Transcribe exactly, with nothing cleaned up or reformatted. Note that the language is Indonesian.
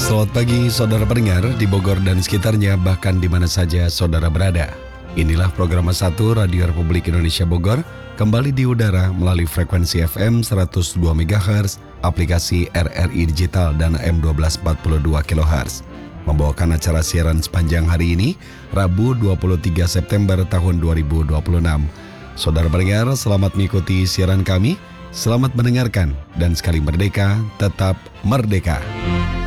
Selamat pagi saudara pendengar di Bogor dan sekitarnya, bahkan di mana saja saudara berada. Inilah program satu Radio Republik Indonesia Bogor, kembali di udara melalui frekuensi F M seratus dua megahertz, aplikasi R R I Digital dan A M satu dua empat dua kilohertz. Membawakan acara siaran sepanjang hari ini, Rabu dua puluh tiga September tahun dua ribu dua puluh enam. Saudara pendengar, selamat mengikuti siaran kami, selamat mendengarkan, dan sekali merdeka, tetap merdeka.